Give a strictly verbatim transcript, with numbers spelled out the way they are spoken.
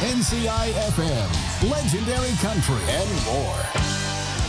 N C I F M, Legendary Country, and more.